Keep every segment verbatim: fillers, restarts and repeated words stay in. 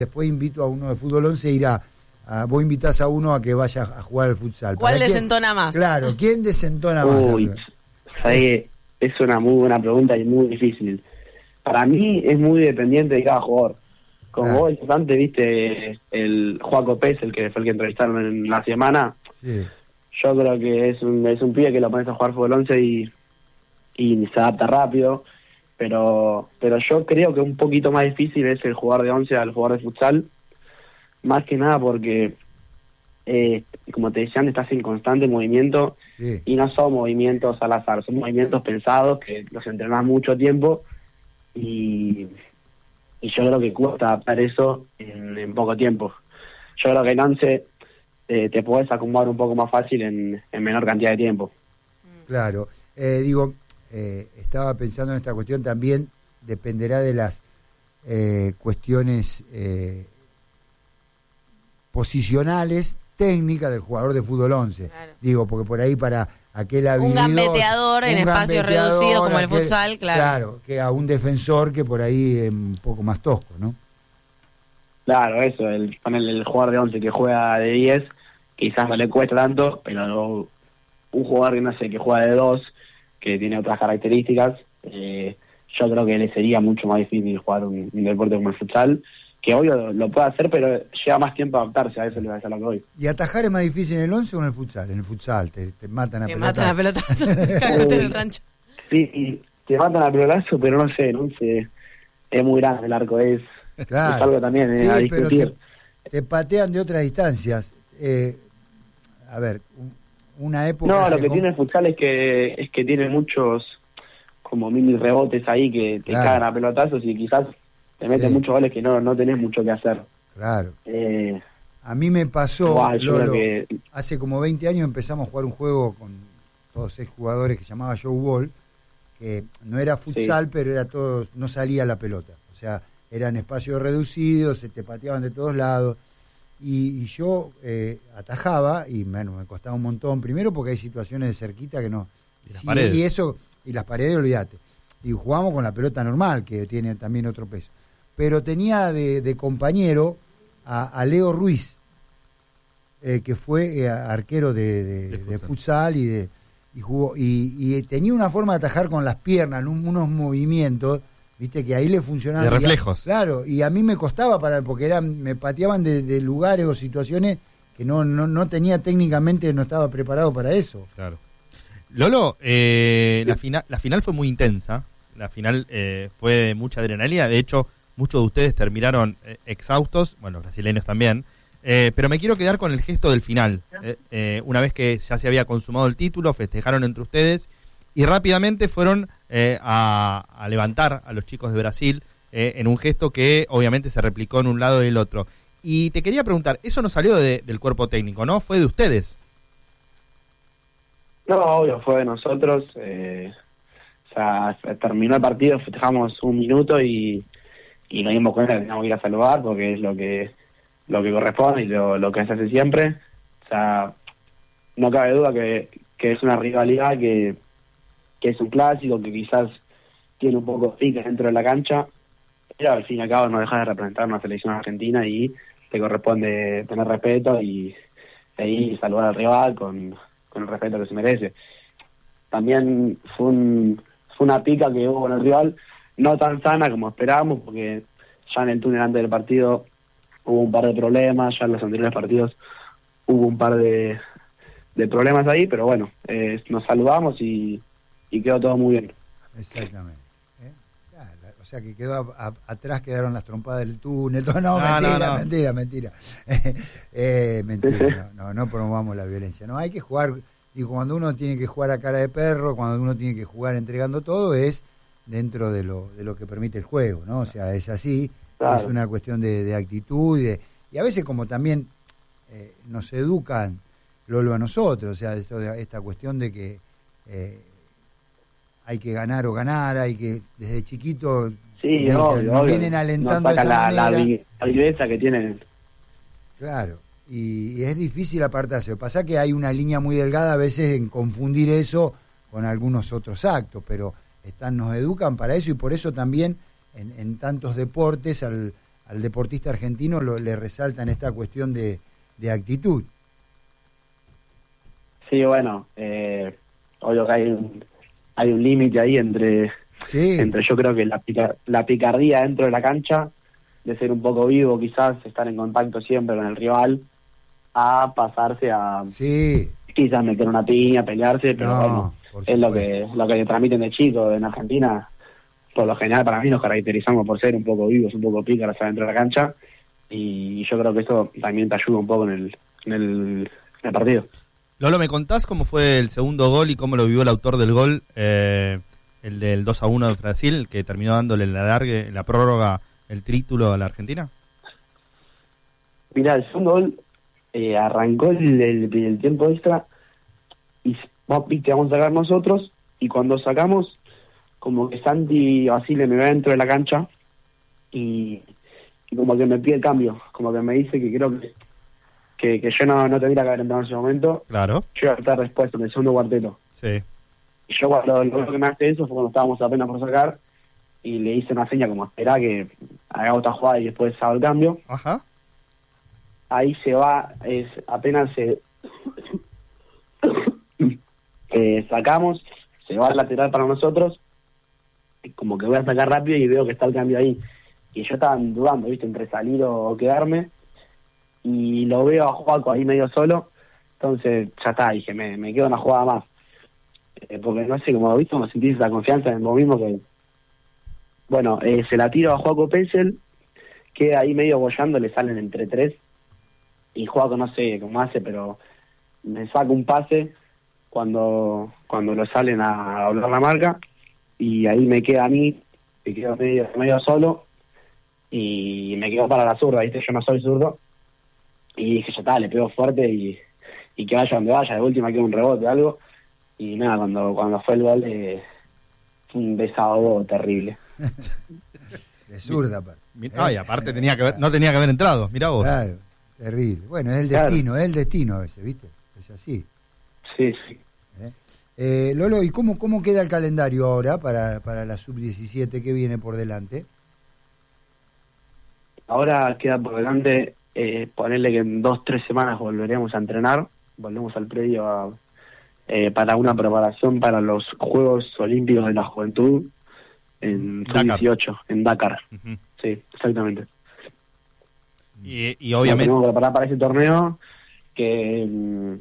Después invito a uno de fútbol once a ir a, a vos invitás a uno a que vaya a jugar al futsal. ¿Cuál ¿Para desentona quién? más? Claro, ¿quién desentona más? Uy, ¿sabes? Es una muy buena pregunta y muy difícil. Para mí es muy dependiente de cada jugador. Como Claro. vos antes viste el Joaco Pérez, el que fue el que entrevistaron en la semana. Sí. Yo creo que es un es un pibe que lo pones a jugar fútbol once y, y se adapta rápido. Pero pero yo creo que un poquito más difícil es el jugador de once al jugador de futsal. Más que nada porque, eh, como te decía antes, estás en constante movimiento. Sí. Y no son movimientos al azar, son movimientos pensados que los entrenás mucho tiempo y, y yo creo que cuesta adaptar eso en, en poco tiempo. Yo creo que en once eh, te podés acomodar un poco más fácil en, en menor cantidad de tiempo. Claro. Eh, digo, eh, estaba pensando en esta cuestión, también dependerá de las eh, cuestiones eh, posicionales, técnica del jugador de fútbol once. Claro. Digo, porque por ahí para aquel habilidoso, un gambeteador en espacios reducidos como el aquel, futsal, claro. Claro, que a un defensor que por ahí es un poco más tosco, ¿no? Claro, eso, el, el jugador de once que juega de diez, quizás no le cuesta tanto, pero un jugador que no sé, que juega de dos, que tiene otras características, eh, yo creo que le sería mucho más difícil jugar un, un deporte como el futsal, que obvio lo, lo puede hacer, pero lleva más tiempo a adaptarse, a eso le va a decir lo que voy. ¿Y atajar es más difícil en el once o en el futsal? En el futsal, te, te matan a te pelotas. Te matan a pelotas, te cagote en el rancho. Sí, te matan a pelotazo, pero no sé, el once es muy grande el arco, es, claro. es algo también eh, sí, a discutir. Pero te, te patean de otras distancias. Eh, a ver, una época... No, lo que com... tiene el futsal es que es que tiene muchos como mini rebotes ahí que te claro. cagan a pelotazos y quizás te meten sí. muchos goles que no, no tenés mucho que hacer. Claro. Eh, a mí me pasó, wow, Lolo, que... hace como veinte años empezamos a jugar un juego con todos seis jugadores que se llamaba Show Ball, que no era futsal, sí. pero era todo, no salía la pelota. O sea, eran espacios reducidos, se te pateaban de todos lados. Y, y yo eh, atajaba, y bueno, me costaba un montón, primero porque hay situaciones de cerquita que no... Y las sí, paredes. Y eso, y las paredes, olvídate. Y jugamos con la pelota normal, que tiene también otro peso. Pero tenía de, de compañero a, a Leo Ruiz, eh, que fue eh, arquero de, de, de, futsal. de futsal y de y jugó y, y tenía una forma de atajar con las piernas, un, unos movimientos, viste, que ahí le funcionaba. De reflejos. Y a, claro, y a mí me costaba para porque eran, me pateaban de, de lugares o situaciones que no, no, no tenía técnicamente, no estaba preparado para eso. Claro. Lolo, eh, la, final, la final fue muy intensa, la final eh, fue de mucha adrenalina, de hecho muchos de ustedes terminaron eh, exhaustos, bueno, los brasileños también, eh, pero me quiero quedar con el gesto del final, eh, eh, una vez que ya se había consumado el título, festejaron entre ustedes y rápidamente fueron eh, a, a levantar a los chicos de Brasil eh, en un gesto que obviamente se replicó en un lado y el otro. Y te quería preguntar, eso no salió de, del cuerpo técnico, ¿no? Fue de ustedes. No, obvio, fue de nosotros. Eh, o sea, terminó el partido, festejamos un minuto y, y nos dimos cuenta que teníamos que ir a saludar porque es lo que lo que corresponde y lo, lo que se hace siempre. O sea, no cabe duda que, que es una rivalidad que, que es un clásico, que quizás tiene un poco de pique dentro de la cancha, pero al fin y al cabo no deja de representar una selección argentina y te corresponde tener respeto y, y saludar al rival con... con el respeto que se merece. También fue, un, fue una pica que hubo con el rival, no tan sana como esperábamos, porque ya en el túnel antes del partido hubo un par de problemas, ya en los anteriores partidos hubo un par de, de problemas ahí, pero bueno, eh, nos saludamos y, y quedó todo muy bien. Exactamente. ¿Eh? Ah, la, o sea que quedó a, a, atrás quedaron las trompadas del túnel, no, no, No, mentira, no, no. mentira, mentira, eh, mentira, no, no, no promovamos la violencia, no, hay que jugar, y cuando uno tiene que jugar a cara de perro, cuando uno tiene que jugar entregando todo, es dentro de lo de lo que permite el juego, ¿no? O sea, es así, claro. Es una cuestión de, de actitud y, de, y a veces como también eh, nos educan, Lolo, a nosotros, o sea, esto de, esta cuestión de que eh, hay que ganar o ganar, hay que desde chiquito sí, nos, obvio, nos obvio. vienen alentando nos de esa la, manera. La viveza que tienen. Claro, y, y es difícil apartarse. Lo que pasa es que hay una línea muy delgada a veces en confundir eso con algunos otros actos, pero están, nos educan para eso y por eso también en, en tantos deportes al, al deportista argentino lo, le resaltan esta cuestión de, de actitud. Sí, bueno, eh, obvio que hay un, hay un límite ahí entre, sí. entre yo creo que la, pica, la picardía dentro de la cancha, de ser un poco vivo quizás, estar en contacto siempre con el rival, a pasarse a sí. quizás meter una piña, pelearse, pero no, bueno, es lo que, lo que transmiten de chicos en Argentina. Por lo general para mí nos caracterizamos por ser un poco vivos, un poco pícaros adentro de la cancha, y yo creo que eso también te ayuda un poco en el, en el, en el partido. Lolo, ¿me contás cómo fue el segundo gol y cómo lo vivió el autor del gol, eh, el del dos a uno de Brasil, que terminó dándole en la largue, en la prórroga, el título a la Argentina? Mirá, el segundo gol eh, arrancó el, el, el tiempo extra y viste, vamos a sacar nosotros, y cuando sacamos, como que Santi Basile me ve dentro de la cancha y, y como que me pide el cambio, como que me dice que creo que que, que yo no, no tendría que haber entrado en ese momento. Claro. Yo iba a estar respuesto en el segundo cuarteto. Sí. Y yo cuando lo que me hace eso fue cuando estábamos apenas por sacar, y le hice una seña como esperá que haga otra jugada y después haga el cambio. Ajá. Ahí se va, es apenas se eh, sacamos, se va al lateral para nosotros, y como que voy a sacar rápido y veo que está el cambio ahí. Y yo estaba dudando, viste, entre salir o quedarme, y lo veo a Juaco ahí medio solo, entonces ya está, dije, me, me quedo una jugada más. Eh, porque no sé, como viste, como sentís esa confianza en vos mismo que... Bueno, eh, se la tiro a Juaco Pessel, queda ahí medio bollando, le salen entre tres, y Juaco no sé cómo hace, pero me saca un pase cuando cuando lo salen a doblar la marca, y ahí me queda a mí, me quedo medio, medio solo, y me quedo para la zurda, viste, yo no soy zurdo, y dije, ya está, le pego fuerte y, y que vaya donde vaya, de última queda un rebote o algo, y nada, cuando cuando fue el gol, eh, fue un desahogo terrible. De zurda, Ay, aparte tenía que haber, no tenía que haber entrado, mirá vos. Claro, terrible. Bueno, es el Claro. destino, es el destino a veces, ¿viste? Es así. Sí, sí. ¿Eh? Eh, Lolo, ¿y cómo, cómo queda el calendario ahora para, para la sub diecisiete que viene por delante? Ahora queda por delante, eh, ponerle que en dos, tres semanas volveremos a entrenar, volvemos al predio a, eh, para una preparación para los Juegos Olímpicos de la Juventud en sub dieciocho, en Dakar. Uh-huh. Sí, exactamente. Y, y Nos obviamente... tenemos que preparar para ese torneo que, mm,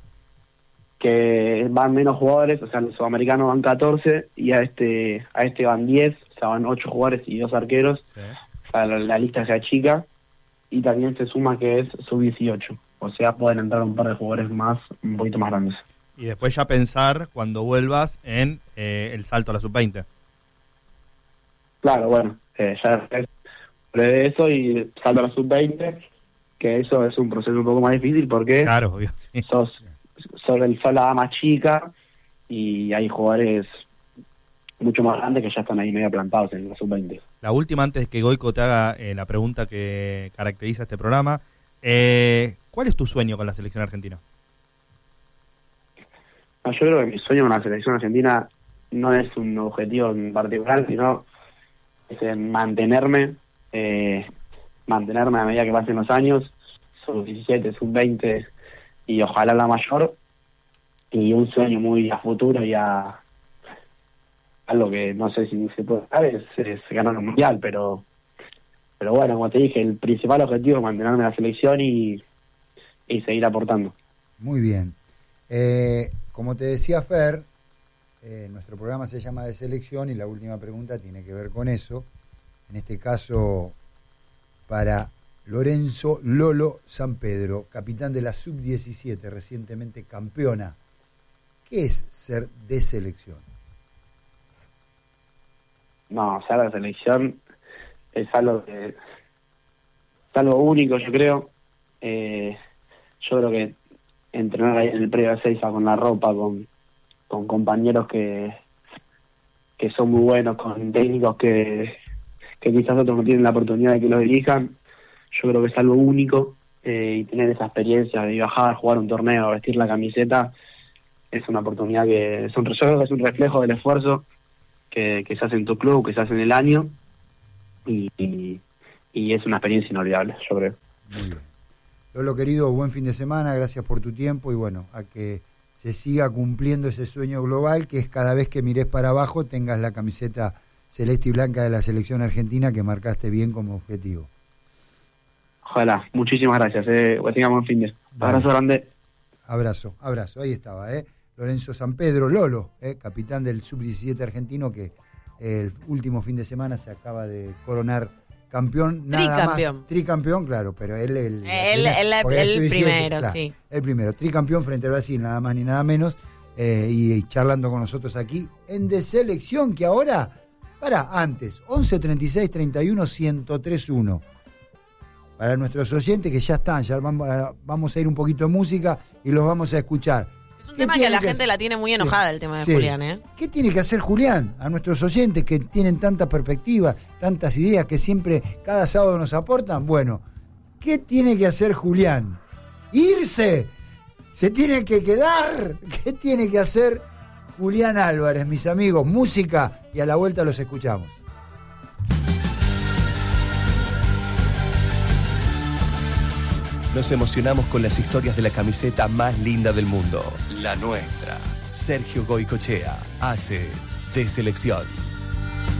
que van menos jugadores, o sea, los sudamericanos van catorce y a este a este van diez, o sea, van ocho jugadores y dos arqueros. Sí. Para la, la lista se achica, y también se suma que es sub dieciocho, o sea, pueden entrar un par de jugadores más, un poquito más grandes. Y después ya pensar, cuando vuelvas, en eh, el salto a la sub veinte. Claro, bueno, eh, ya es de eso y salto a la sub veinte, que eso es un proceso un poco más difícil porque Claro, obvio, sí. sos, sos, el, sos la dama chica y hay jugadores mucho más grandes que ya están ahí medio plantados en la sub veinte. La última, antes de que Goico te haga eh, la pregunta que caracteriza este programa, eh, ¿cuál es tu sueño con la selección argentina? No, yo creo que mi sueño con la selección argentina no es un objetivo en particular, sino es en mantenerme, eh, mantenerme a medida que pasen los años, sub diecisiete, sub veinte y ojalá la mayor, y un sueño muy a futuro y a algo que no sé si se puede dar es, es ganar un mundial, pero pero bueno, como te dije, el principal objetivo es mantenerme en la selección y, y seguir aportando. Muy bien. Eh, como te decía Fer, eh, nuestro programa se llama De Selección y la última pregunta tiene que ver con eso. En este caso, para Lorenzo Lolo Sampedro, capitán de la sub diecisiete, recientemente campeona. ¿Qué es ser de selección? No, ser de selección es algo que es algo único, yo creo. Eh, yo creo que entrenar ahí en el predio de Seiza con la ropa, con, con compañeros que que son muy buenos, con técnicos que, que quizás otros no tienen la oportunidad de que los elijan, yo creo que es algo único, eh, y tener esa experiencia de viajar, jugar un torneo, vestir la camiseta, es una oportunidad que es un, yo creo que es un reflejo del esfuerzo que, que se hace en tu club, que se hace en el año, y, y, y es una experiencia inolvidable, yo creo. Muy bien. Lolo, querido, buen fin de semana, gracias por tu tiempo y bueno, a que se siga cumpliendo ese sueño global, que es cada vez que mires para abajo tengas la camiseta celeste y blanca de la selección argentina que marcaste bien como objetivo. Ojalá, muchísimas gracias, eh. que tengamos buen fin de. Abrazo grande. Abrazo, abrazo, ahí estaba, ¿eh? Lorenzo San Pedro, Lolo, ¿eh? Capitán del sub diecisiete argentino que eh, el último fin de semana se acaba de coronar campeón, nada tricampeón. más. Tricampeón, claro, pero él... El, el, el, el primero, claro, sí. El primero, tricampeón frente a Brasil, nada más ni nada menos, eh, y, y charlando con nosotros aquí en De Selección, que ahora, para, antes, once treinta y seis treinta y uno ciento tres uno. Para nuestros oyentes que ya están, ya vamos a, vamos a ir un poquito de música y los vamos a escuchar. Es un tema que la gente hacer? la tiene muy enojada, sí, el tema de sí. Julián, ¿eh? ¿Qué tiene que hacer Julián? A nuestros oyentes que tienen tanta perspectiva, tantas ideas que siempre, cada sábado nos aportan. Bueno, ¿qué tiene que hacer Julián? ¿Irse? ¿Se tiene que quedar? ¿Qué tiene que hacer Julián Álvarez, mis amigos? Música y a la vuelta los escuchamos. Nos emocionamos con las historias de la camiseta más linda del mundo, la nuestra. Sergio Goycochea hace De Selección.